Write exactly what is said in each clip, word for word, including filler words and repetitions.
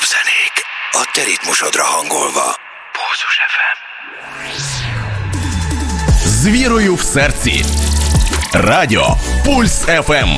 zenék, a te ritmusodra hangolva. Pulzus ef em. Звірую в серці. Радіо Пульс еф ем.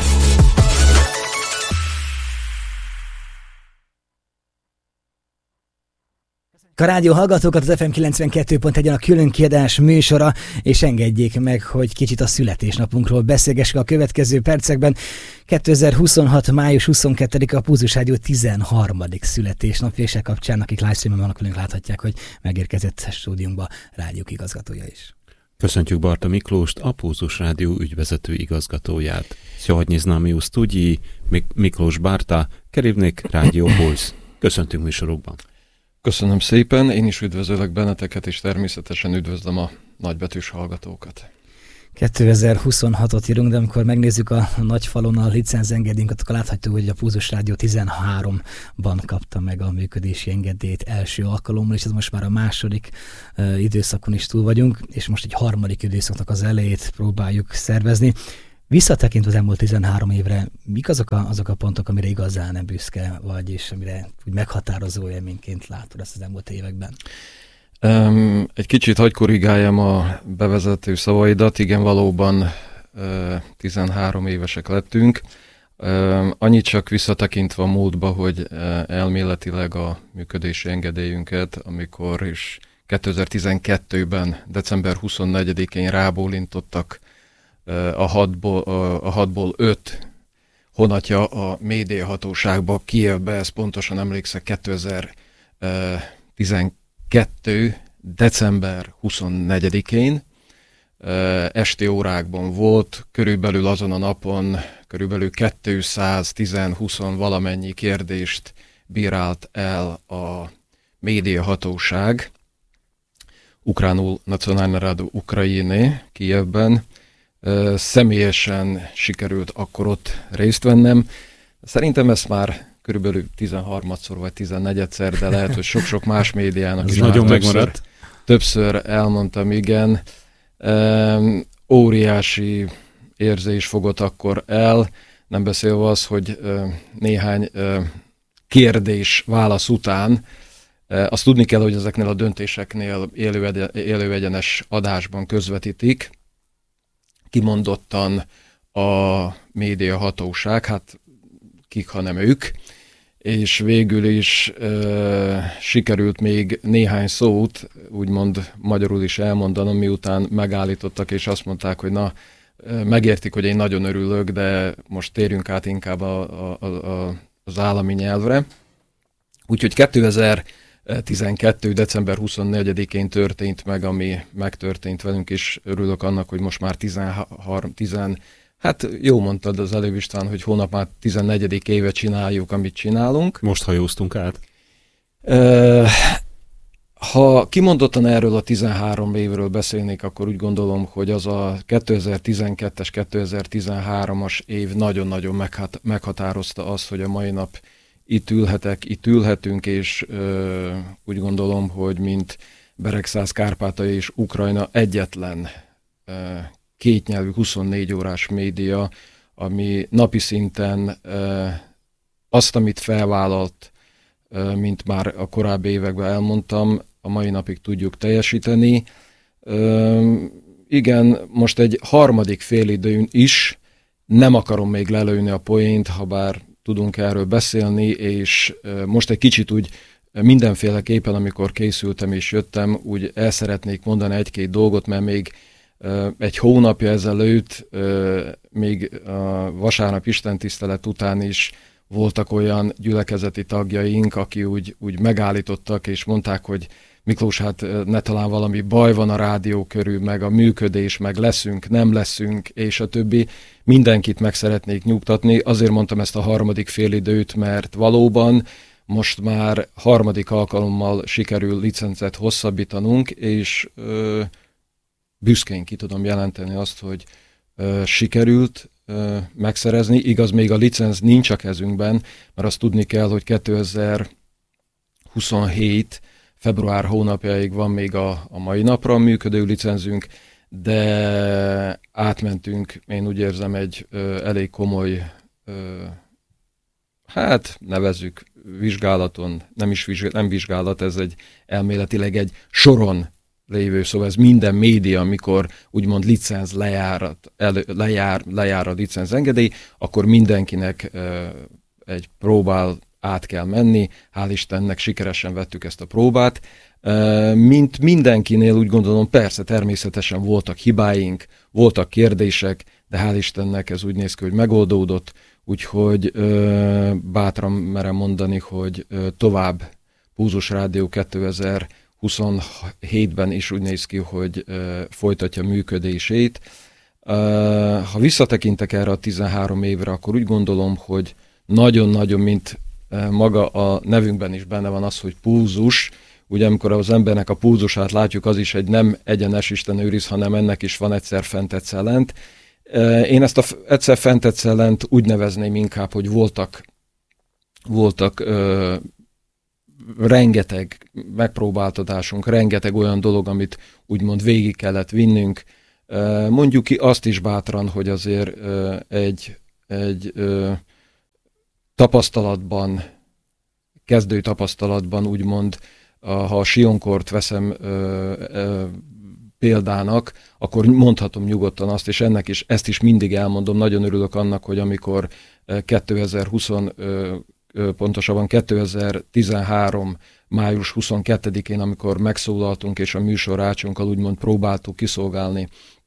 A rádió hallgatókat, az ef em kilencvenkettő pont egy a külön kiadás műsora, és engedjék meg, hogy kicsit a születésnapunkról beszélgessünk a következő percekben. kétezer-huszonhat. május huszonkettedike a Pulzus Rádió tizenharmadik születésnapja, és e kapcsán, akik livestreamen vannak velünk, láthatják, hogy megérkezett a stúdiumba rádiók igazgatója is. Köszöntjük Barta Miklóst, a Pulzus Rádió ügyvezető igazgatóját. Sjohodnyi z nami u studii Miklós Barta, kerívnék Rádió Pulsz. Köszöntünk műsorokban. Köszönöm szépen, én is üdvözöllek benneteket, és természetesen üdvözlöm a nagybetűs hallgatókat. kétezer-huszonhatot írunk, de amikor megnézzük a nagy falon a licenzengedélyünket, akkor láthatjuk, hogy a Pulzus Rádió tizenháromban kapta meg a működési engedélyt első alkalommal, és ez most már a második uh, időszakon is túl vagyunk, és most egy harmadik időszaknak az elejét próbáljuk szervezni. Visszatekintve az elmúlt tizenhárom évre, mik azok a, azok a pontok, amire igazán nem büszke vagy, és amire úgy meghatározó élményként látod ezt az elmúlt években? Um, egy kicsit hagy korrigáljam a bevezető szavaidat. Igen, valóban uh, tizenhárom évesek lettünk. Um, annyit csak visszatekintve a múltba, hogy uh, elméletileg a működési engedélyünket, amikor is kétezer-tizenkettőben, december huszonnegyedikén rábólintottak a hatból, a hatból öt honatja a médiahatóságba, Kijevbe, ez pontosan emlékszek, kétezer-tizenkettő. december huszonnegyedikén esti órákban volt, körülbelül azon a napon körülbelül kétszáz-tíz-húsz valamennyi kérdést bírált el a médiahatóság, Ukránul Nacionálna Rada Ukrajiny Kijevben. Személyesen sikerült akkor ott részt vennem. Szerintem ezt már körülbelül tizenharmadszor vagy tizennegyedszer, de lehet, hogy sok-sok más médiának is nagyon többször, megmaradt. többször elmondtam, igen. Um, óriási érzés fogott akkor el, nem beszélve az, hogy uh, néhány uh, kérdés válasz után uh, azt tudni kell, hogy ezeknél a döntéseknél élő, élő egyenes adásban közvetítik, kimondottan a médiahatóság, hát kik, hanem ők, és végül is ö, sikerült még néhány szót, úgymond magyarul is elmondanom, miután megállítottak, és azt mondták, hogy na, megértik, hogy én nagyon örülök, de most térjünk át inkább a, a, a, az állami nyelvre. Úgyhogy kétezer-tizenkettő. december huszonnegyedikén történt meg, ami megtörtént velünk, és örülök annak, hogy most már tizenhárom, tíz, hát jó mondtad az előbb István, hogy hónap már tizennegyedik éve csináljuk, amit csinálunk. Most hajóztunk át. Ha kimondottan erről a tizenhárom évről beszélnék, akkor úgy gondolom, hogy az a kétezer-tizenkettes, kétezer-tizenhármas év nagyon-nagyon meghat- meghatározta azt, hogy a mai nap itt ülhetek, itt ülhetünk, és ö, úgy gondolom, hogy mint Beregszász, Kárpátalja és Ukrajna egyetlen ö, kétnyelvű huszonnégy órás média, ami napi szinten ö, azt, amit felvállalt, ö, mint már a korábbi években elmondtam, a mai napig tudjuk teljesíteni. Ö, igen, most egy harmadik félidőn is nem akarom még lelőni a poént, ha bár tudunk erről beszélni, és most egy kicsit úgy mindenféleképpen, amikor készültem és jöttem, úgy el szeretnék mondani egy-két dolgot, mert még egy hónapja ezelőtt, még a vasárnap istentisztelet után is voltak olyan gyülekezeti tagjaink, aki úgy, úgy megállítottak, és mondták, hogy Miklós, hát ne talán valami baj van a rádió körül, meg a működés, meg leszünk, nem leszünk, és a többi. Mindenkit meg szeretnék nyugtatni. Azért mondtam ezt a harmadik félidőt, mert valóban most már harmadik alkalommal sikerül licencet hosszabbítanunk, és ö, büszkén ki tudom jelenteni azt, hogy ö, sikerült ö, megszerezni. Igaz, még a licenc nincs a kezünkben, mert azt tudni kell, hogy kétezer-huszonhét február hónapjáig van még a, a mai napra működő licenzünk, de átmentünk, én úgy érzem, egy ö, elég komoly ö, hát nevezzük vizsgálaton, nem is vizsgálat, nem vizsgálat, ez egy elméletileg egy soron lévő, szóval ez minden média, amikor úgymond licenc lejárat, elő, lejár, lejár a licenc engedély, akkor mindenkinek uh, egy próbál át kell menni. Hál' Istennek sikeresen vettük ezt a próbát. Uh, mint mindenkinél úgy gondolom, persze természetesen voltak hibáink, voltak kérdések, de hál' Istennek ez úgy néz ki, hogy megoldódott, úgyhogy uh, bátran merem mondani, hogy uh, tovább Pulzus Rádió kétezer-huszonhétben is úgy néz ki, hogy uh, folytatja működését. Uh, ha visszatekintek erre a tizenhárom évre, akkor úgy gondolom, hogy nagyon-nagyon, mint uh, maga a nevünkben is benne van az, hogy pulzus, ugye amikor az embernek a pulzusát látjuk, az is egy nem egyenes Isten őriz, hanem ennek is van egyszer fent, egyszer lent. Uh, én ezt a egyszer fent, egyszer lent úgy nevezném inkább, hogy voltak, voltak uh, rengeteg megpróbáltatásunk, rengeteg olyan dolog, amit úgymond végig kellett vinnünk. Mondjuk ki azt is bátran, hogy azért egy, egy tapasztalatban, kezdő tapasztalatban úgymond, ha a Sionkort veszem példának, akkor mondhatom nyugodtan azt, és ennek is, ezt is mindig elmondom, nagyon örülök annak, hogy amikor kétezer-húsz, pontosabban kétezer-tizenhárom május huszonkettedikén, amikor megszólaltunk, és a műsorácsunkkal úgymond próbáltuk kiszolgálni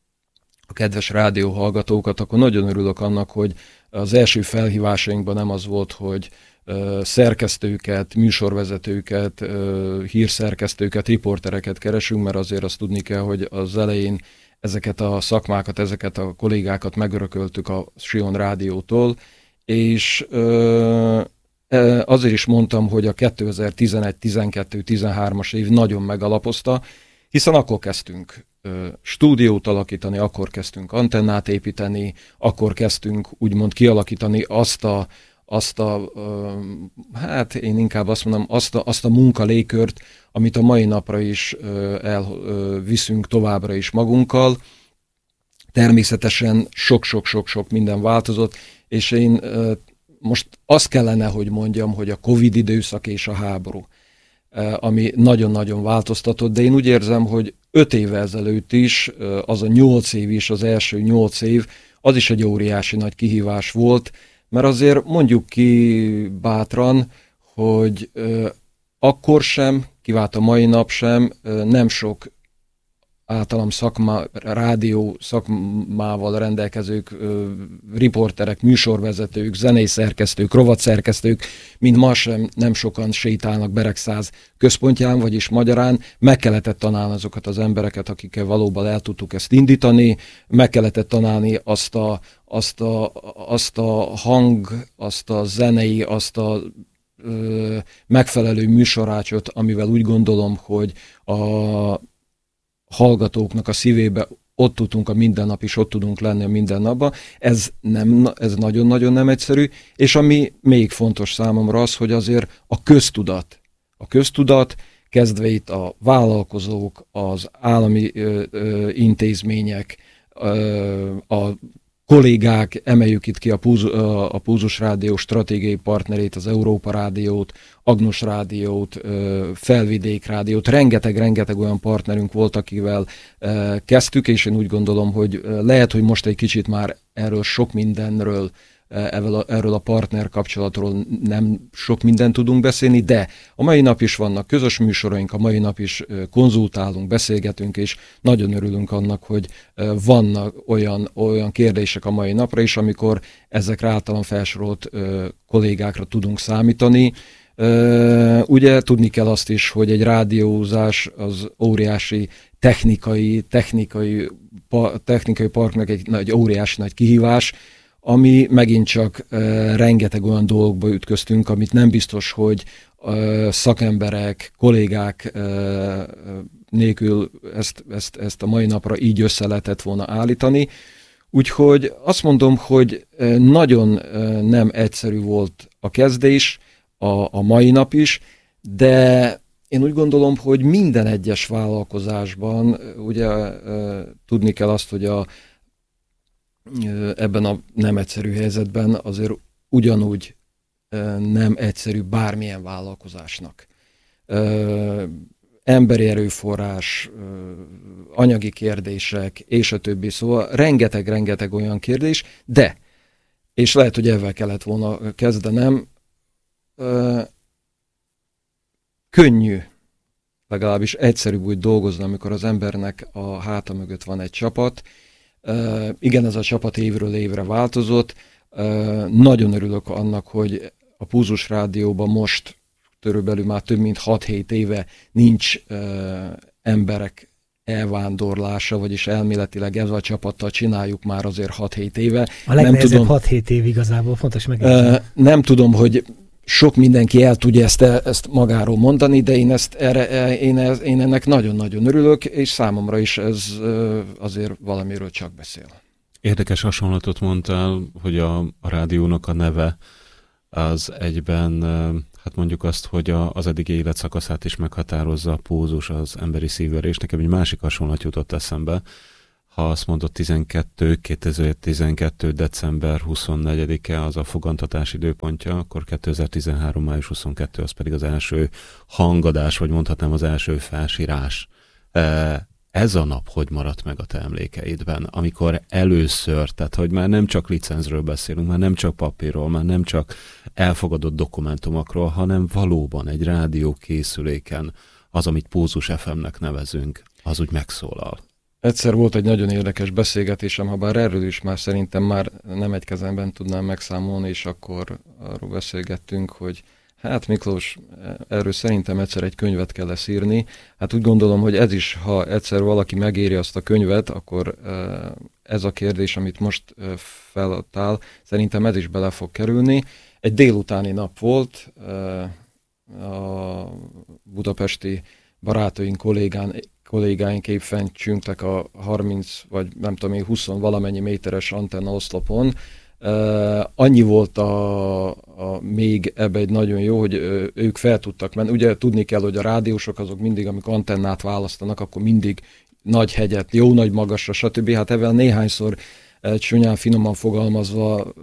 a kedves rádióhallgatókat, akkor nagyon örülök annak, hogy az első felhívásainkban nem az volt, hogy uh, szerkesztőket, műsorvezetőket, uh, hírszerkesztőket, riportereket keresünk, mert azért azt tudni kell, hogy az elején ezeket a szakmákat, ezeket a kollégákat megörököltük a Sion Rádiótól, és uh, azért is mondtam, hogy a kétezer-tizenegy, tizenkettő, tizenhármas év nagyon megalapozta, hiszen akkor kezdtünk ö, stúdiót alakítani, akkor kezdtünk antennát építeni, akkor kezdtünk úgymond kialakítani azt a, azt a ö, hát én inkább azt mondom, azt a, azt a munkalégkört, amit a mai napra is elviszünk továbbra is magunkkal. Természetesen sok-sok-sok-sok minden változott, és én ö, most azt kellene, hogy mondjam, hogy a Covid időszak és a háború, ami nagyon-nagyon változtatott, de én úgy érzem, hogy öt évvel ezelőtt is, az a nyolc év is, az első nyolc év, az is egy óriási nagy kihívás volt, mert azért mondjuk ki bátran, hogy akkor sem, kivált a mai nap sem, nem sok általam szakma, rádió szakmával rendelkezők, ö, riporterek, műsorvezetők, zenészerkesztők, rovatszerkesztők, mint ma sem nem sokan sétálnak Beregszáz központján, vagyis magyarán meg kellett tanálni azokat az embereket, akikkel valóban el tudtuk ezt indítani, meg kellett tanálni azt a, azt a, azt a hang, azt a zenei, azt a ö, megfelelő műsorácsot, amivel úgy gondolom, hogy a hallgatóknak a szívébe ott tudunk a mindennap is, ott tudunk lenni a mindennapban. Ez, nem, ez nagyon-nagyon nem egyszerű, és ami még fontos számomra az, hogy azért a köztudat, a köztudat kezdve itt a vállalkozók, az állami ö, ö, intézmények, ö, a kollégák, emeljük itt ki a, Púz, a Pulzus Rádió stratégiai partnerét, az Európa Rádiót, Agnus Rádiót, Felvidék Rádiót, rengeteg-rengeteg olyan partnerünk volt, akivel kezdtük, és én úgy gondolom, hogy lehet, hogy most egy kicsit már erről sok mindenről, erről a partner kapcsolatról nem sok mindent tudunk beszélni, de a mai nap is vannak közös műsoraink, a mai nap is konzultálunk, beszélgetünk, és nagyon örülünk annak, hogy vannak olyan, olyan kérdések a mai napra is, amikor ezekre általán felsorolt kollégákra tudunk számítani. Ugye tudni kell azt is, hogy egy rádiózás az óriási technikai, technikai, technikai parknak egy, egy óriási nagy kihívás, ami megint csak uh, rengeteg olyan dolgokba ütköztünk, amit nem biztos, hogy uh, szakemberek, kollégák uh, nélkül ezt, ezt, ezt a mai napra így össze lehetett volna állítani. Úgyhogy azt mondom, hogy uh, nagyon uh, nem egyszerű volt a kezdés, a, a mai nap is, de én úgy gondolom, hogy minden egyes vállalkozásban, uh, ugye uh, tudni kell azt, hogy a ebben a nem egyszerű helyzetben azért ugyanúgy nem egyszerű bármilyen vállalkozásnak. Emberi erőforrás, anyagi kérdések, és a többi. Szóval rengeteg-rengeteg olyan kérdés, de, és lehet, hogy ezzel kellett volna kezdenem, könnyű, legalábbis egyszerűbb úgy dolgozni, amikor az embernek a háta mögött van egy csapat. Igen, ez a csapat évről évre változott. Nagyon örülök annak, hogy a Pulzus Rádióban most körülbelül már több mint hat-hét éve nincs emberek elvándorlása, vagyis elméletileg ezzel a csapattal csináljuk már azért hat-hét éve. A legnehezebb hat-hét év igazából, fontos megjegyezni. Nem tudom, hogy sok mindenki el tudja ezt, ezt magáról mondani, de én, ezt erre, én, én ennek nagyon-nagyon örülök, és számomra is ez azért valamiről csak beszél. Érdekes hasonlatot mondtál, hogy a, a rádiónak a neve az egyben, hát mondjuk azt, hogy a, az eddigi életszakaszát is meghatározza, a Pulzus, az emberi szívverés. Nekem egy másik hasonlat jutott eszembe. Ha azt mondod tizenkettő, kétezer-tizenkettő. december huszonnegyedike az a fogantatás időpontja, akkor kétezer-tizenhárom. május huszonkettő az pedig az első hangadás, vagy mondhatnám az első felsírás. Ez a nap hogy maradt meg a te emlékeidben, amikor először, tehát hogy már nem csak licenzről beszélünk, már nem csak papírról, már nem csak elfogadott dokumentumokról, hanem valóban egy rádiókészüléken az, amit Pulzus ef em-nek nevezünk, az úgy megszólal. Egyszer volt egy nagyon érdekes beszélgetésem, ha bár erről is már szerintem már nem egy kezemben tudnám megszámolni, és akkor arról beszélgettünk, hogy hát Miklós, erről szerintem egyszer egy könyvet kell lesz írni. Hát úgy gondolom, hogy ez is, ha egyszer valaki megéri azt a könyvet, akkor ez a kérdés, amit most feladtál, szerintem ez is bele fog kerülni. Egy délutáni nap volt, a budapesti barátaink, kollégán, kollégáink épp fent csüngtek a harminc, vagy nem tudom én, húsz valamennyi méteres antenna oszlopon. Uh, annyi volt a, a még ebbe egy nagyon jó, hogy uh, ők fel tudtak menni. Ugye tudni kell, hogy a rádiósok azok mindig, amikor antennát választanak, akkor mindig nagy hegyet, jó nagy magasra, stb. Hát ebben néhányszor uh, csúnyán finoman fogalmazva uh,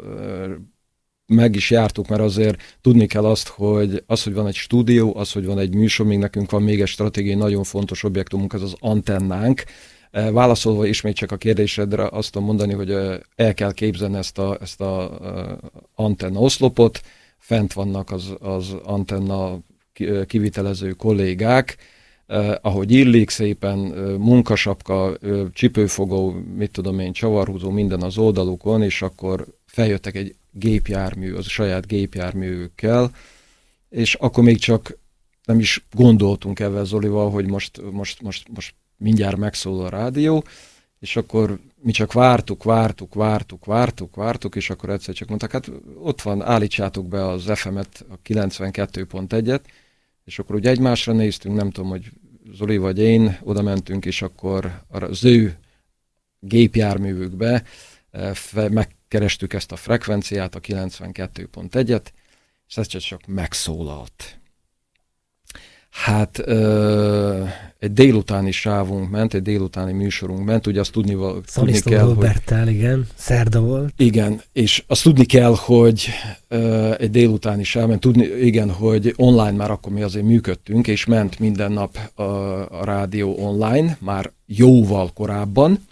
meg is jártuk, mert azért tudni kell azt, hogy az, hogy van egy stúdió, az, hogy van egy műsor, még nekünk van még egy stratégiai nagyon fontos objektumunk, ez az antennánk. Válaszolva ismét csak a kérdésedre azt tudom mondani, hogy el kell képzelni ezt a, ezt a antenna oszlopot, fent vannak az, az antenna kivitelező kollégák, ahogy illik, szépen munkasapka, csipőfogó, mit tudom én, csavarhúzó, minden az oldalukon, és akkor feljöttek egy gépjármű, az a saját gépjárműkkel, és akkor még csak nem is gondoltunk ebben Zolival, hogy most, most, most, most mindjárt megszól a rádió, és akkor mi csak vártuk, vártuk, vártuk, vártuk, vártuk, és akkor egyszer csak mondtak, hát ott van, állítsátok be az ef em-et, a kilencvenkettő pont egyet, és akkor ugye egymásra néztünk, nem tudom, hogy Zoli vagy én, oda mentünk, és akkor az ő gépjárművükbe megkerestük ezt a frekvenciát, a kilencvenkettő pont egyet, és ez csak megszólalt. Hát ö, egy délutáni sávunk ment, egy délutáni műsorunk ment, ugye azt tudni, tudni kell, Roberttel, hogy... igen, szerda volt. Igen, és azt tudni kell, hogy ö, egy délutáni sáv ment, tudni, igen, hogy online már akkor mi azért működtünk, és ment minden nap a, a rádió online, már jóval korábban,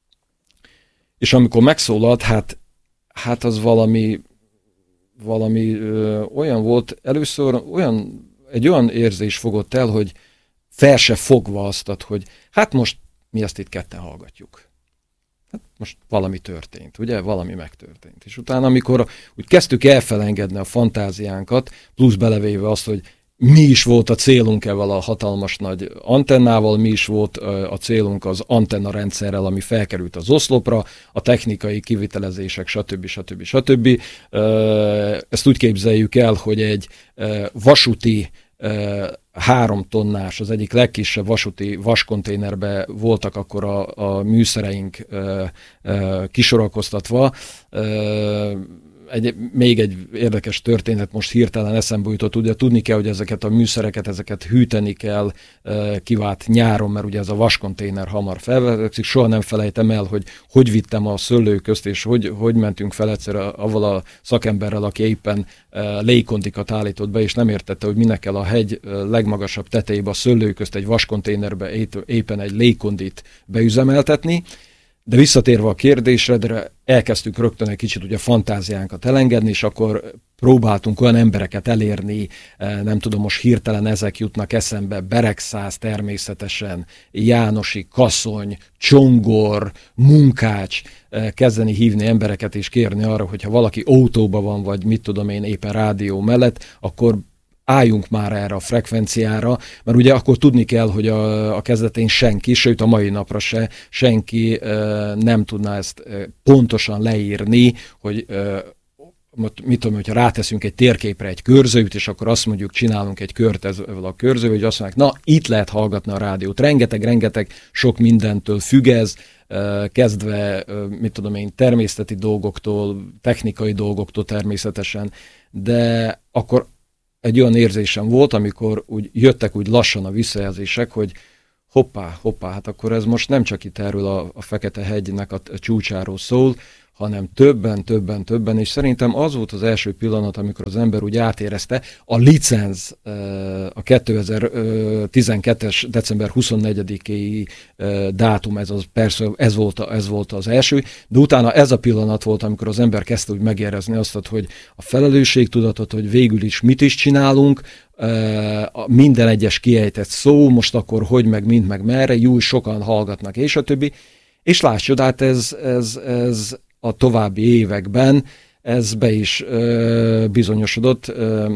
és amikor megszólalt, hát, hát az valami, valami ö, olyan volt, először olyan egy olyan érzés fogott el, hogy fel se fogva azt, hogy hát most mi ezt itt ketten hallgatjuk. Hát most valami történt, ugye? Valami megtörtént. És utána, amikor úgy kezdtük elfelengedni a fantáziánkat, plusz belevéve azt, hogy mi is volt a célunk ezzel a hatalmas nagy antennával, mi is volt a célunk az antenna rendszerrel, ami felkerült az oszlopra, a technikai kivitelezések, stb. stb. stb. Ezt úgy képzeljük el, hogy egy vasúti három tonnás, az egyik legkisebb vasúti vaskonténerbe voltak akkor a, a műszereink kisorakoztatva, egy, még egy érdekes történet most hirtelen eszembe jutott, ugye tudni kell, hogy ezeket a műszereket, ezeket hűteni kell kivált nyáron, mert ugye ez a vaskonténer hamar felvezekszik, soha nem felejtem el, hogy hogy vittem a szőlőközt, és hogy, hogy mentünk fel egyszer avval a szakemberrel, aki éppen légkondikat állított be, és nem értette, hogy minek kell a hegy legmagasabb tetejébe a szőlőközt egy vaskonténerbe éppen egy légkondit beüzemeltetni. De visszatérve a kérdésre, de elkezdtünk rögtön egy kicsit ugye fantáziánkat elengedni, és akkor próbáltunk olyan embereket elérni, nem tudom, most hirtelen ezek jutnak eszembe, Beregszász természetesen, Jánosi, Kaszony, Csongor, Munkács, kezdeni hívni embereket és kérni arra, hogyha valaki autóban van, vagy mit tudom én éppen rádió mellett, akkor álljunk már erre a frekvenciára, mert ugye akkor tudni kell, hogy a, a kezdetén senki, sőt a mai napra se, senki e, nem tudná ezt e, pontosan leírni, hogy e, mit tudom, hogyha ráteszünk egy térképre egy körzőt, és akkor azt mondjuk, csinálunk egy kört ezzel a körzővel, hogy azt mondják, na, itt lehet hallgatni a rádiót. Rengeteg, rengeteg sok mindentől függ ez, e, kezdve, e, mit tudom én, természeti dolgoktól, technikai dolgoktól természetesen, de akkor egy olyan érzésem volt, amikor úgy jöttek úgy lassan a visszajelzések, hogy hoppá, hoppá, hát akkor ez most nem csak itt erről a, a Fekete-hegynek a csúcsáról szól, hanem többen, többen, többen, és szerintem az volt az első pillanat, amikor az ember úgy átérezte, a licenc a kétezer-tizenkettes. december huszonnegyedikéi dátum, ez, az, persze, ez, volt a, ez volt az első, de utána ez a pillanat volt, amikor az ember kezdte úgy megérezni azt, hogy a felelősségtudatot, hogy végül is mit is csinálunk, minden egyes kiejtett szó, most akkor hogy, meg mind, meg merre, jó, sokan hallgatnak, és a többi, és láss csodát, ez, ez, ez a további években ez be is ö, bizonyosodott. Ö,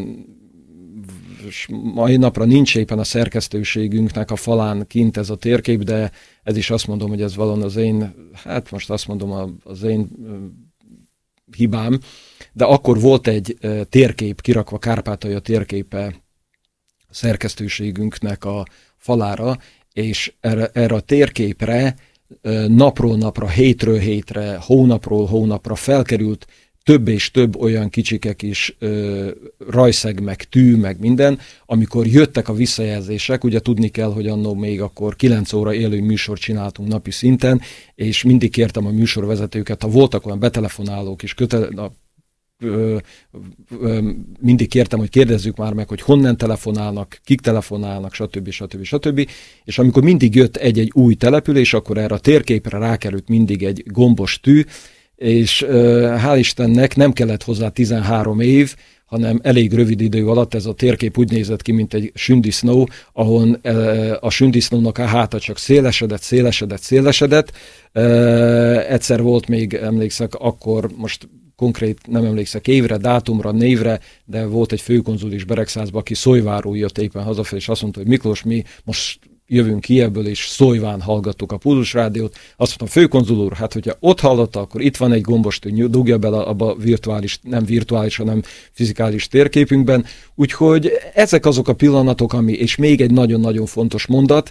mai napra nincs éppen a szerkesztőségünknek a falán kint ez a térkép, de ez is azt mondom, hogy ez valóan az én, hát most azt mondom az én ö, hibám, de akkor volt egy ö, térkép kirakva, Kárpátalja térképe a szerkesztőségünknek a falára, és erre, erre a térképre napról napra, hétről hétre, hónapról hónapra felkerült több és több olyan kicsikek is, ö, rajszeg, meg tű, meg minden, amikor jöttek a visszajelzések, ugye tudni kell, hogy annó még akkor kilenc óra élő műsort csináltunk napi szinten, és mindig kértem a műsorvezetőket, ha voltak olyan betelefonálók is, köte, na, Ö, ö, mindig kértem, hogy kérdezzük már meg, hogy honnan telefonálnak, kik telefonálnak, stb. stb. stb. És amikor mindig jött egy-egy új település, akkor erre a térképre rákerült mindig egy gombos tű, és ö, hál' Istennek nem kellett hozzá tizenhárom év, hanem elég rövid idő alatt ez a térkép úgy nézett ki, mint egy sündisznó, ahol ö, a sündisznónak a háta csak szélesedett, szélesedett, szélesedett. Ö, egyszer volt még, emlékszek, akkor most konkrét, nem emlékszek évre, dátumra, névre, de volt egy főkonzul is Beregszászban, aki Szolyváról jött éppen hazafelé, és azt mondta, hogy Miklós, mi most jövünk Kijevből, és Szolyván hallgattuk a Pulzus Rádiót. Azt mondtam, főkonzul úr, hát hogyha ott hallotta, akkor itt van egy gombostű, dugja bele abba a virtuális, nem virtuális, hanem fizikális térképünkben. Úgyhogy ezek azok a pillanatok, ami, és még egy nagyon-nagyon fontos mondat,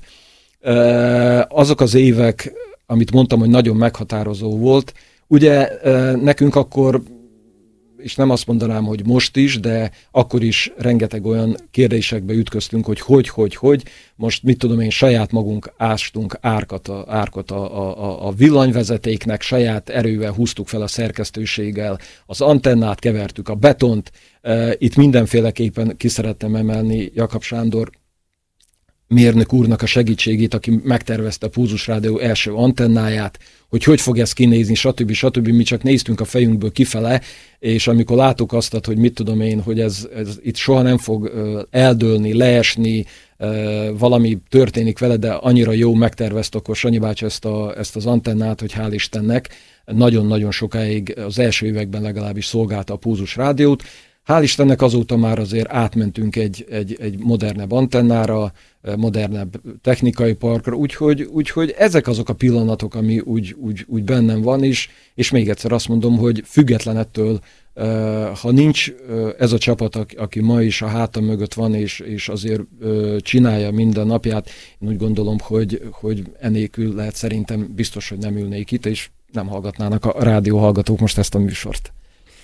azok az évek, amit mondtam, hogy nagyon meghatározó volt. Ugye nekünk akkor, és nem azt mondanám, hogy most is, de akkor is rengeteg olyan kérdésekbe ütköztünk, hogy hogy, hogy, hogy. Most mit tudom én, saját magunk ástunk árkat a, árkat a, a, a villanyvezetéknek, saját erővel húztuk fel a szerkesztőséggel, az antennát kevertük, a betont. Itt mindenféleképpen ki szeretném emelni Jakab Sándor mérnök úrnak a segítségét, aki megtervezte a Pulzus Rádió első antennáját, hogy hogy fog ez kinézni, stb. stb. Mi csak néztünk a fejünkből kifele, és amikor láttuk azt, hogy mit tudom én, hogy ez, ez itt soha nem fog eldőlni, leesni, valami történik vele, de annyira jó megtervezte akkor Sanyi bácsi ezt, a, ezt az antennát, hogy hál' Istennek nagyon-nagyon sokáig, az első években legalábbis szolgálta a Pulzus Rádiót. Hál' Istennek azóta már azért átmentünk egy, egy, egy modernebb antennára, modernebb technikai parkra, úgyhogy, úgyhogy ezek azok a pillanatok, ami úgy, úgy, úgy bennem van, és, és még egyszer azt mondom, hogy független ettől, ha nincs ez a csapat, aki ma is a hátam mögött van, és, és azért csinálja minden napját, én úgy gondolom, hogy, hogy enélkül lehet szerintem biztos, hogy nem ülnék itt, és nem hallgatnának a rádió hallgatók most ezt a műsort.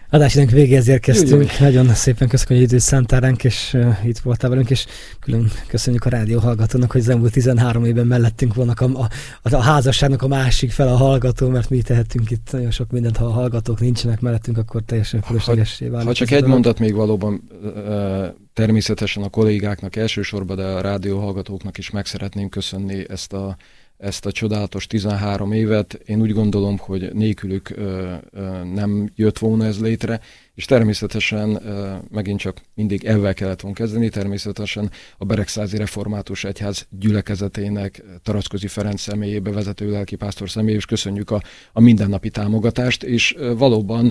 Adásidőnk végéhez érkeztünk. Jaj. Nagyon szépen köszönjük, hogy időt szántál ránk, és uh, itt voltál velünk, és külön köszönjük a rádió hallgatónak, hogy az elmúlt tizenhárom évben mellettünk vannak a, a, a házasságnak a másik fel a hallgató, mert mi tehetünk itt nagyon sok mindent, ha a hallgatók nincsenek mellettünk, akkor teljesen fölöslegessé válik. Ha csak egy mondat még valóban uh, természetesen a kollégáknak elsősorban, de a rádió hallgatóknak is meg szeretném köszönni ezt a ezt a csodálatos tizenhárom évet. Én úgy gondolom, hogy nélkülük ö, ö, nem jött volna ez létre, és természetesen ö, megint csak mindig ezzel kellett volna kezdeni, természetesen a Beregszázi Református Egyház gyülekezetének, Tarackozi Ferenc személyébe, vezető lelkipásztor személyébe, és köszönjük a, a mindennapi támogatást, és ö, valóban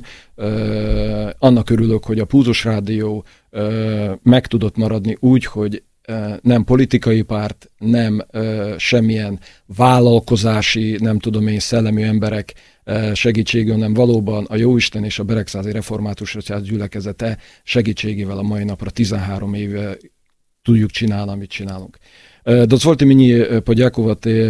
ö, annak örülök, hogy a Pulzus Rádió ö, meg tudott maradni úgy, hogy nem politikai párt, nem uh, semmilyen vállalkozási, nem tudom én, szellemi emberek uh, segítségével, hanem valóban a Jóisten és a Beregszázi Református Egyház gyülekezete segítségével a mai napra tizenhárom éve tudjuk csinálni, amit csinálunk. Uh, Дозвольте мені подякувати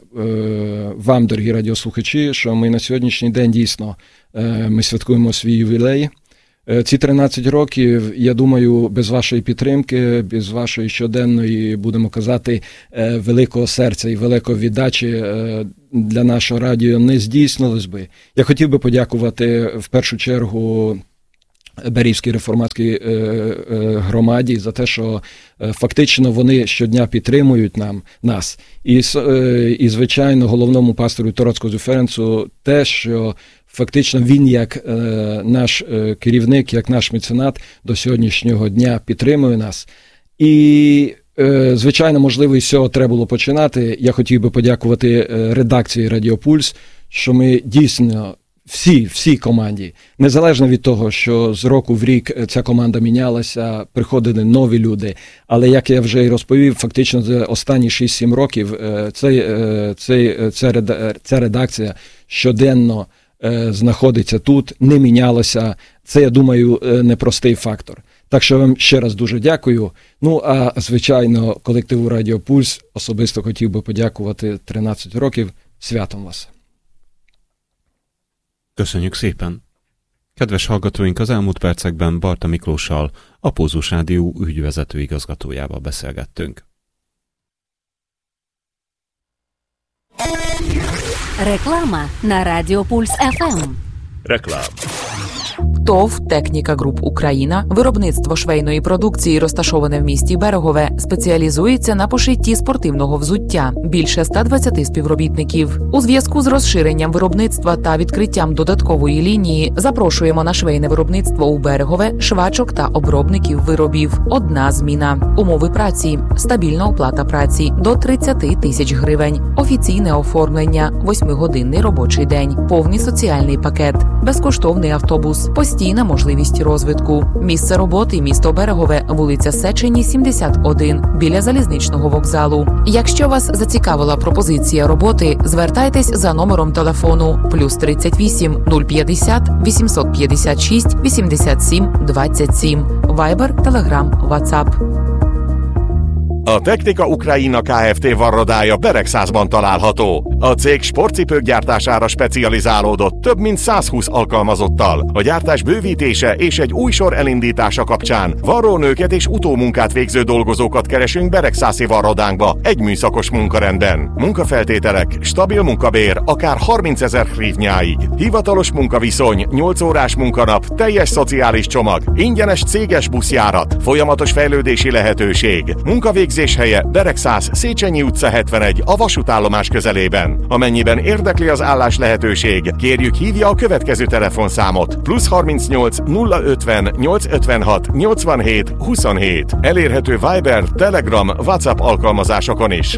uh, вам, дорогі радіослухачі, що ми на сьогоднішній день дійсно uh, ми святкуємо свій ювілей. Ці тринадцять років, я думаю, без вашої підтримки, без вашої щоденної, будемо казати, великого серця і великої віддачі для нашого радіо не здійснилось би. Я хотів би подякувати в першу чергу Берівській реформатській громаді за те, що фактично вони щодня підтримують нам, нас. І, і, звичайно, головному пастору Тарацькому Ференцу те, що фактично він як е, наш е, керівник, як наш меценат до сьогоднішнього дня підтримує нас. І, е, звичайно, можливо, із цього треба було починати. Я хотів би подякувати е, редакції Радіо Пульс, що ми дійсно всі, всі команді, незалежно від того, що з року в рік ця команда мінялася, приходили нові люди, але, як я вже і розповів, фактично за останні шість-сім років е, цей, е, цей, ця, реда, ця редакція щоденно знаходиться тут, не мінялося. Це, я думаю, непростий фактор. Так що вам ще раз дуже дякую. Ну, а, звичайно, колективу Радіо Пульс особисто хотів би подякувати тринадцять років. Святом вас! Köszönjük szépen! Kedves hallgatóink, az elmúlt percekben Barta Miklóssal, a Pulzus Rádió ügyvezető igazgatójával beszélgettünk. Реклама на Радіо Пульс еф ем. Реклама. ТОВ «Техніка Груп Україна», виробництво швейної продукції, розташоване в місті Берегове, спеціалізується на пошитті спортивного взуття. Більше ста двадцяти співробітників. У зв'язку з розширенням виробництва та відкриттям додаткової лінії запрошуємо на швейне виробництво у Берегове швачок та обробників виробів. Одна зміна. Умови праці. Стабільна оплата праці до тридцять тисяч гривень. Офіційне оформлення. восьмигодинний робочий день. Повний соціальний пакет. Безкоштовний автобус. Постійна можливість розвитку. Місце роботи – місто Берегове, вулиця Сечені, сімдесят один, біля залізничного вокзалу. Якщо вас зацікавила пропозиція роботи, звертайтесь за номером телефону плюс тридцять вісім нуль п'ятдесят вісімсот п'ятдесят шість вісімдесят сім двадцять сім. Вайбер, Телеграм, Ватсап. A Technika Ukraina Kft. Varrodája Beregszázban található. A cég sportcipők gyártására specializálódott több mint százhúsz alkalmazottal. A gyártás bővítése és egy új sor elindítása kapcsán varrónőket és utómunkát végző dolgozókat keresünk Beregszászi varrodánkba egy műszakos munkarendben. Munkafeltételek, stabil munkabér, akár harmincezer hrivnyáig. Hivatalos munkaviszony, nyolc órás munkanap, teljes szociális csomag, ingyenes céges buszjárat, folyamatos fejlődési lehetőség. Munkavégzés helye Beregszász, Széchenyi utca hetvenegy, a vasútállomás közelében. Amennyiben érdekli az állás lehetőség, kérjük hívja a következő telefonszámot. plusz harmincnyolc nulla ötven nyolc ötvenhat nyolcvanhét huszonhét. Elérhető Viber, Telegram, WhatsApp alkalmazásokon is.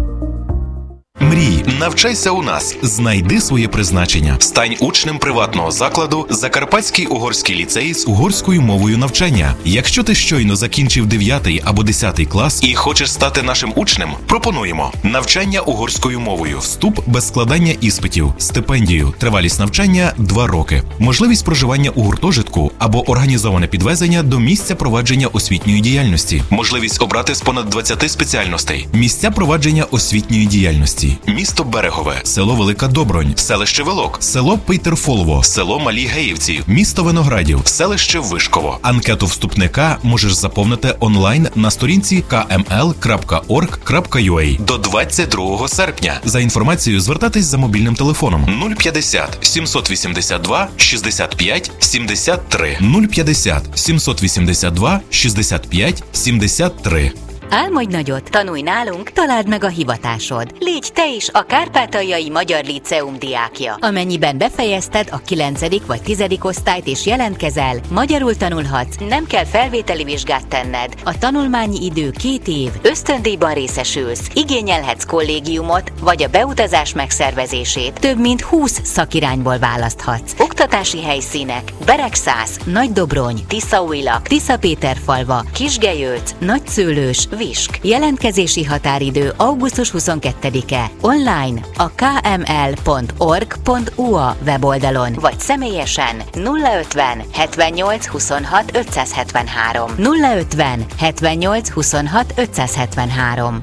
Мрій, навчайся у нас, знайди своє призначення. Стань учнем приватного закладу Закарпатський угорський ліцей з угорською мовою навчання. Якщо ти щойно закінчив дев'ятий або десятий клас і хочеш стати нашим учнем, пропонуємо навчання угорською мовою, вступ без складання іспитів, стипендію, тривалість навчання – два роки, можливість проживання у гуртожитку або організоване підвезення до місця провадження освітньої діяльності, можливість обрати з понад двадцяти спеціальностей, місця провадження освітньої діяльності. Гаївці, місто Берегове, село Велика Добронь, селище Велок, село Пейтерфолово, село Малі Гаївці, місто Виноградів, селище Вишково. Анкету вступника можеш заповнити онлайн на сторінці ка ем ел крапка орг крапка ю а до двадцять другого серпня. За інформацією звертатись за мобільним телефоном нуль п'ятдесят сімсот вісімдесят два шістдесят п'ять сімдесят три нуль п'ятдесят сімсот вісімдесят два шістдесят п'ять сімдесят три. Álmodj nagyot, tanulj nálunk, találd meg a hivatásod. Légy te is a Kárpátaljai Magyar Líceum diákja. Amennyiben befejezted a kilencedik vagy tizedik osztályt és jelentkezel, magyarul tanulhatsz, nem kell felvételi vizsgát tenned. A tanulmányi idő két év, ösztöndíjban részesülsz, igényelhetsz kollégiumot vagy a beutazás megszervezését. Több mint húsz szakirányból választhatsz. Oktatási helyszínek: Beregszász, Nagydobrony, Tiszaújlak, Tiszapéterfalva, Kisgelyölc, Nagyszőlős, Visk. Jelentkezési határidő augusztus huszonkettedike. Online a ká em el pont org pont u a weboldalon, vagy személyesen nulla ötven hetvennyolc huszonhat ötszázhetvenhárom nulla ötven hetvennyolc huszonhat ötszázhetvenhárom.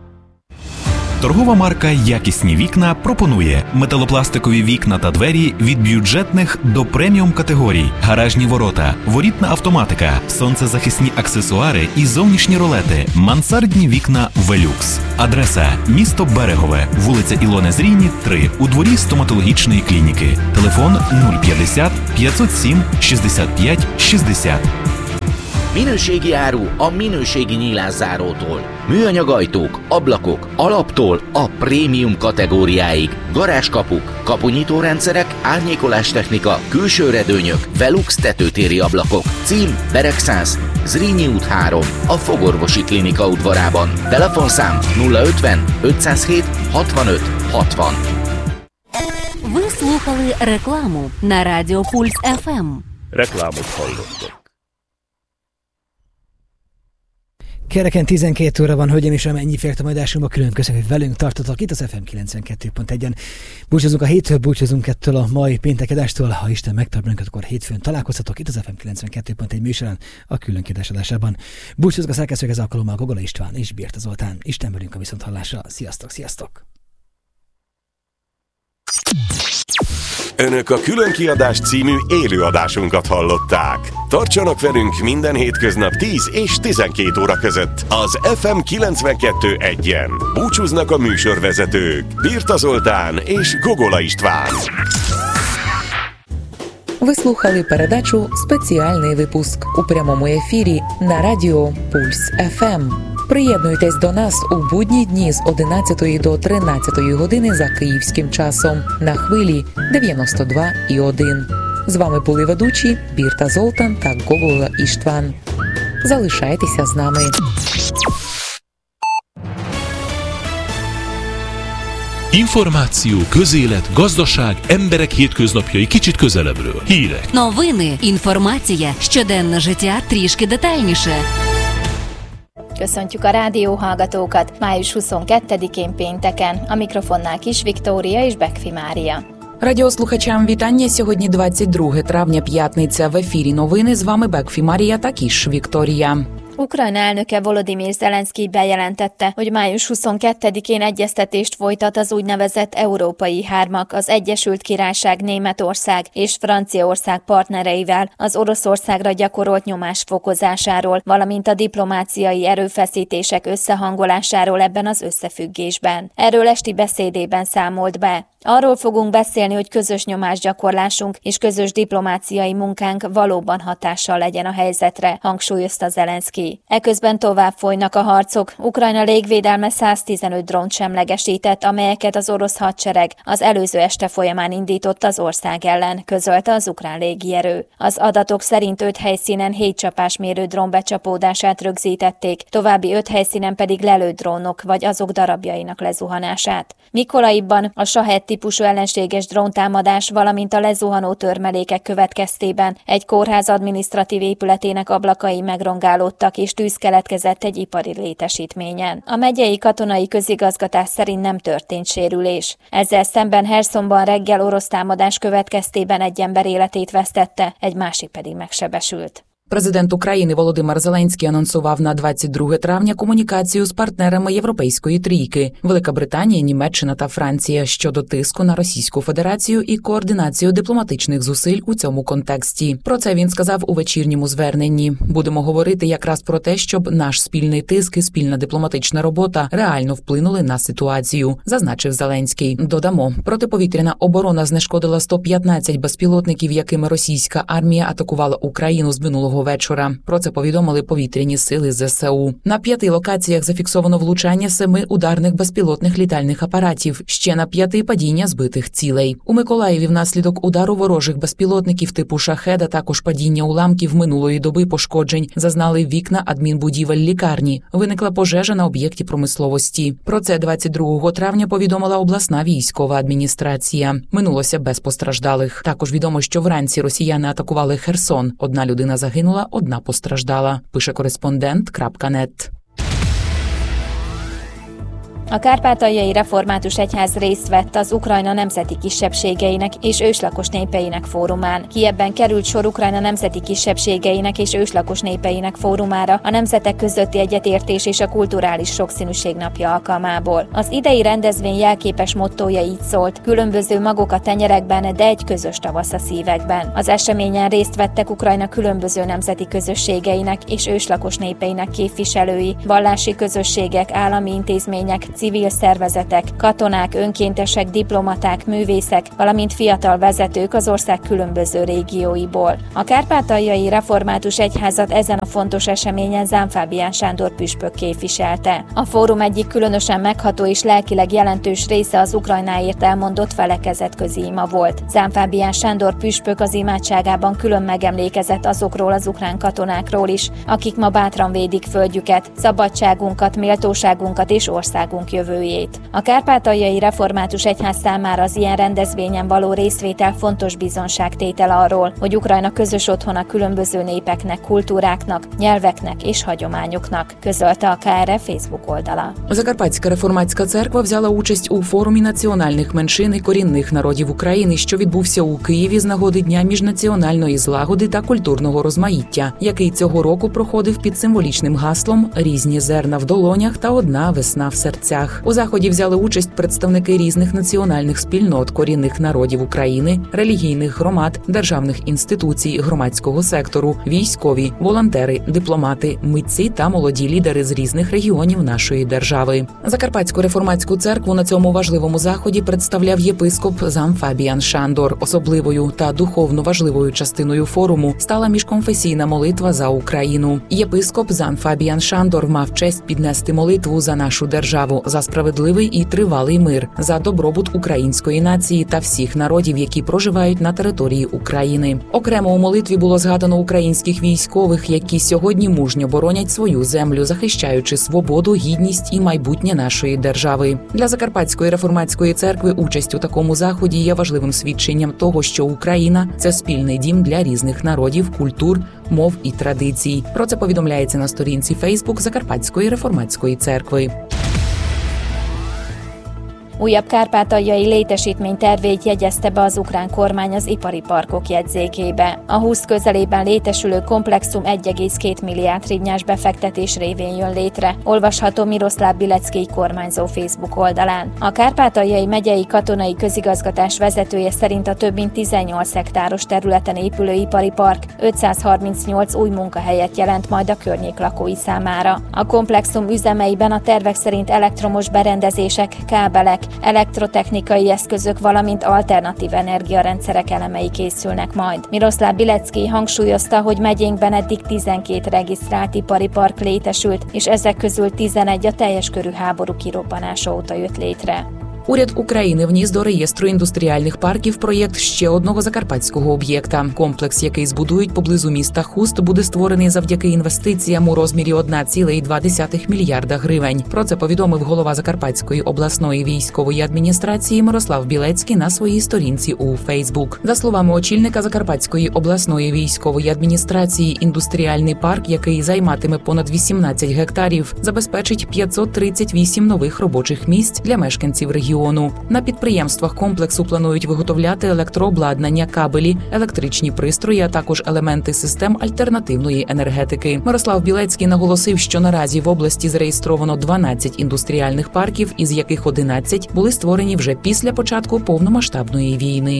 Торгова марка «Якісні вікна» пропонує металопластикові вікна та двері від бюджетних до преміум категорій, гаражні ворота, ворітна автоматика, сонцезахисні аксесуари і зовнішні ролети, мансардні вікна «Велюкс». Адреса: місто Берегове, вулиця Ілони Зрійні, три, у дворі стоматологічної клініки. Телефон нуль п'ятдесят п'ятсот сім шістдесят п'ять шістдесят. Minőségi áru a minőségi nyílászárótól. Műanyag ajtók, ablakok, alaptól a prémium kategóriáig. Garázskapuk, kapunyítórendszerek, árnyékolástechnika, külső redőnyök, Velux tetőtéri ablakok. Cím: Beregszász, Zrínyi út három, a Fogorvosi Klinika udvarában. Telefonszám nulla ötven ötszázhét hatvanöt hatvan. Ви слухали рекламу на Радіо Пульс еф ем. Reklámot hallottak. Kereken tizenkét óra van, hölgyeim és uraim, ennyi fért a mai adásunkba. Külön köszönjük, hogy velünk tartotok itt az ef em kilencvenkettő pont egyen. Búcsúzunk a héttől, búcsúzunk ettől a mai péntekedástól. Ha Isten megtart bennünket, akkor hétfőn találkozhatok itt az ef em kilencvenkettő pont egy műsorán, a külön kiadás adásában. Búcsúzunk a szerkesztők ez alkalommal Gogola István és Birta Zoltán. Isten velünk a viszonthallásra. Sziasztok, sziasztok! Önök a Különkiadás című élőadásunkat hallották. Tartsanak velünk minden hétköznap tíz és tizenkét óra között az ef em kilencvenkettő egyen. Búcsúznak a műsorvezetők Birta Zoltán és Gogola István. Ви слухали передачу «Спеціальний випуск» у прямому ефірі на радіо Пульс еф ем. Приєднуйтесь до нас у будні дні з одинадцятої до тринадцятої години за київським часом на хвилі дев'яносто два і один. З вами були ведучі Бірта Золтан та Гогола Іштван. Залишайтеся з нами. Információ, közélet, gazdaság, emberek hétköznapjai kicsit közelebbről. Hírek. Новини, інформація, щоденне життя трішки детальніше. Köszöntjük a rádióhallgatókat május huszonkettedikén pénteken. A mikrofonnál Kis Viktória és Bekfi Mária. Радіослухачам вітання. Сьогодні двадцять друге травня, п'ятниця. В ефірі новини. З вами Бекфі Марія та Кіш Вікторія. Ukrajna elnöke Volodymyr Zelenszky bejelentette, hogy május huszonkettedikén egyeztetést folytat az úgynevezett Európai Hármak, az Egyesült Királyság, Németország és Franciaország partnereivel az Oroszországra gyakorolt nyomás fokozásáról, valamint a diplomáciai erőfeszítések összehangolásáról ebben az összefüggésben. Erről esti beszédében számolt be. Arról fogunk beszélni, hogy közös nyomásgyakorlásunk és közös diplomáciai munkánk valóban hatással legyen a helyzetre, hangsúlyozta Zelenszky. Eközben tovább folynak a harcok. Ukrajna légvédelme száztizenöt drónt semlegesített, amelyeket az orosz hadsereg az előző este folyamán indított az ország ellen, közölte az ukrán légierő. Az adatok szerint öt helyszínen hét csapásmérő drón becsapódását rögzítették, további öt helyszínen pedig lelőtt drónok vagy azok darabjainak lezuhanását. Mikolaibban a Shahed típusú ellenséges dróntámadás, valamint a lezuhanó törmelékek következtében egy kórház adminisztratív épületének ablakai megrongálódtak és tűz keletkezett egy ipari létesítményen. A megyei katonai közigazgatás szerint nem történt sérülés. Ezzel szemben Hersonban reggel orosz támadás következtében egy ember életét vesztette, egy másik pedig megsebesült. Президент України Володимир Зеленський анонсував на двадцять друге травня комунікацію з партнерами Європейської трійки – Велика Британія, Німеччина та Франція щодо тиску на Російську Федерацію і координацію дипломатичних зусиль у цьому контексті. Про це він сказав у вечірньому зверненні. Будемо говорити якраз про те, щоб наш спільний тиск і спільна дипломатична робота реально вплинули на ситуацію, зазначив Зеленський. Додамо, протиповітряна оборона знешкодила сто п'ятнадцять безпілотників, якими російська армія атакувала Україну з минулого вечора. Про це повідомили повітряні сили ЗСУ. На п'яти локаціях зафіксовано влучання семи ударних безпілотних літальних апаратів, ще на п'яти падіння збитих цілей. У Миколаєві внаслідок удару ворожих безпілотників типу «Шахед», а також падіння уламків минулої доби пошкоджень зазнали вікна адмінбудівель лікарні. Виникла пожежа на об'єкті промисловості. Про це двадцять другого травня повідомила обласна військова адміністрація. Минулося без постраждалих. Також відомо, що вранці росіяни атакували Херсон. Одна людина загинула, одна постраждала, пише кореспондент крапка нет. A Kárpátaljai Református Egyház részt vett az Ukrajna nemzeti kisebbségeinek és őslakos népeinek fórumán. Kijevben került sor Ukrajna nemzeti kisebbségeinek és őslakos népeinek fórumára a nemzetek közötti egyetértés és a kulturális sokszínűség napja alkalmából. Az idei rendezvény jelképes mottója így szólt: különböző magok a tenyerekben, de egy közös tavasz a szívekben. Az eseményen részt vettek Ukrajna különböző nemzeti közösségeinek és őslakos népeinek képviselői, vallási közösségek, állami intézmények, civil szervezetek, katonák, önkéntesek, diplomaták, művészek, valamint fiatal vezetők az ország különböző régióiból. A Kárpátaljai Református Egyházat ezen a fontos eseményen Zám Fábián Sándor püspök képviselte. A fórum egyik különösen megható és lelkileg jelentős része az Ukrajnáért elmondott felekezetközi ima volt. Zám Fábián Sándor püspök az imádságában külön megemlékezett azokról az ukrán katonákról is, akik ma bátran védik földjüket, szabadságunkat, méltóságunkat és országunk jövőjét. A Kárpátaljai Református Egyház számára az ilyen rendezvényen való részvétel fontos bizonságtétel arról, hogy Ukrajna közös otthona különböző népeknek, kultúráknak, nyelveknek és hagyományoknak, közölte a ká er ef Facebook oldala. Закарпатська реформатська церква взяла участь у форумі національних меншин і корінних народів України, що відбувся у Києві з нагоди Дня міжнаціональної злагоди та культурного розмаїття, який цього року проходив під символічним гаслом «Різні зерна в долонях та одна весна в серцях». У заході взяли участь представники різних національних спільнот, корінних народів України, релігійних громад, державних інституцій, громадського сектору, військові, волонтери, дипломати, митці та молоді лідери з різних регіонів нашої держави. Закарпатську реформатську церкву на цьому важливому заході представляв єпископ Зам Фабіан Шандор. Особливою та духовно важливою частиною форуму стала міжконфесійна молитва за Україну. Єпископ Зам Фабіан Шандор мав честь піднести молитву за нашу державу, за справедливий і тривалий мир, за добробут української нації та всіх народів, які проживають на території України. Окремо у молитві було згадано українських військових, які сьогодні мужньо боронять свою землю, захищаючи свободу, гідність і майбутнє нашої держави. Для Закарпатської реформатської церкви участь у такому заході є важливим свідченням того, що Україна – це спільний дім для різних народів, культур, мов і традицій. Про це повідомляється на сторінці Фейсбук Закарпатської реформатської церкви. Újabb kárpátaljai létesítmény tervét jegyezte be az ukrán kormány az ipari parkok jegyzékébe. A húsz közelében létesülő komplexum egy egész két milliárd hrivnyás befektetés révén jön létre, olvasható Miroszláv Bileckij kormányzó Facebook oldalán. A Kárpátaljai megyei katonai közigazgatás vezetője szerint a több mint tizennyolc hektáros területen épülő ipari park ötszázharmincnyolc új munkahelyet jelent majd a környék lakói számára. A komplexum üzemeiben a tervek szerint elektromos berendezések, kábelek, elektrotechnikai eszközök, valamint alternatív energiarendszerek elemei készülnek majd. Miroszláv Bileckij hangsúlyozta, hogy megyénkben eddig tizenkét regisztrált ipari park létesült, és ezek közül tizenegy a teljes körű háború kirobbanása óta jött létre. Уряд України вніс до реєстру індустріальних парків проєкт ще одного закарпатського об'єкта. Комплекс, який збудують поблизу міста Хуст, буде створений завдяки інвестиціям у розмірі одна ціла два десятих мільярда гривень. Про це повідомив голова Закарпатської обласної військової адміністрації Мирослав Білецький на своїй сторінці у Фейсбук. За словами очільника Закарпатської обласної військової адміністрації, індустріальний парк, який займатиме понад вісімнадцять гектарів, забезпечить п'ятсот тридцять вісім нових робочих місць для мешканців регіону. регіону. На підприємствах комплексу планують виготовляти електрообладнання, кабелі, електричні пристрої, а також елементи систем альтернативної енергетики. Мирослав Білецький наголосив, що наразі в області зареєстровано дванадцять індустріальних парків, із яких одинадцять були створені вже після початку повномасштабної війни.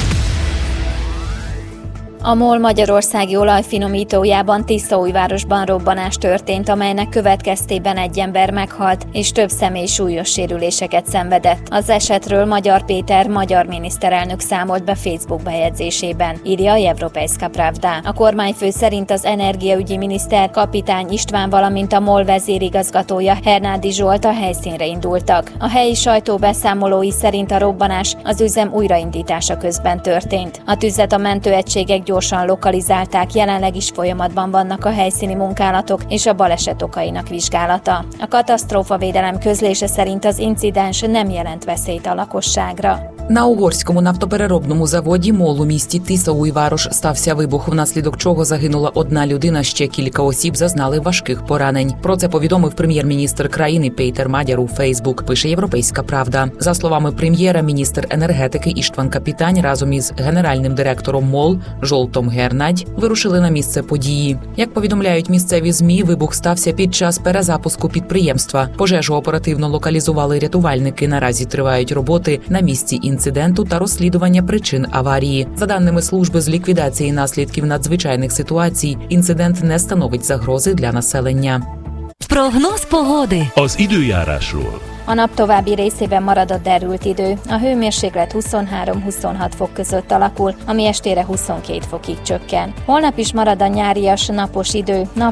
A MOL magyarországi olajfinomítójában Tiszaújvárosban robbanás történt, amelynek következtében egy ember meghalt, és több személy súlyos sérüléseket szenvedett. Az esetről Magyar Péter magyar miniszterelnök számolt be Facebook bejegyzésében, írja a Европейска Правда. A kormányfő szerint az energiaügyi miniszter Kapitány István, valamint a MOL vezérigazgatója Hernádi Zsolt a helyszínre indultak. A helyi sajtó beszámolói szerint a robbanás az üzem újraindítása közben történt. A tüzet a mentőegységek gyorsan lokalizálták, jelenleg is folyamatban vannak a helyszíni munkálatok és a baleset okainak vizsgálata. A katasztrófavédelem közlése szerint az incidens nem jelent veszélyt a lakosságra. На угорському нафтопереробному заводі МОЛ у місті Тисауйварош стався вибух, внаслідок чого загинула одна людина, ще кілька осіб зазнали важких поранень. Про це повідомив прем'єр-міністр країни Пейтер Мадяр у Фейсбук, пише Європейська Правда. За словами прем'єра, міністр енергетики Іштван Капітань разом із генеральним директором МОЛ Жолтом Гернадь вирушили на місце події. Як повідомляють місцеві ЗМІ, вибух стався під час перезапуску підприємства. Пожежу оперативно локалізували рятувальники. Наразі тривають роботи на місці інциденту та розслідування причин аварії. За даними служби з ліквідації наслідків надзвичайних ситуацій, інцидент не становить загрози для населення. Прогноз pogody. Az időjárásról. A nap további részében marad a derült idő. A hőmérséklet huszonhárom-huszonhat fok között alakul, ami estére huszonkét fokig csökken. Holnap is marad a nyárias, napos idő, nap